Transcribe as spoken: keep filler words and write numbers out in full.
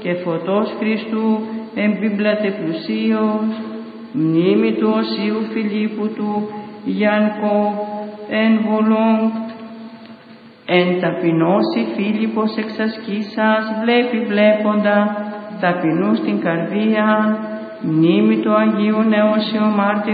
και φωτός Χριστού εμπίπλατε πλουσίως, μνήμη του Οσίου Φιλίππου του Γιάνκο εν βολόγκ, εν ταπεινώσει Φίλιππος εξ ασκήσας βλέπει βλέποντα, ταπεινού στην καρδία, μνήμη του Αγίου Νεώσιο Μάρτυρου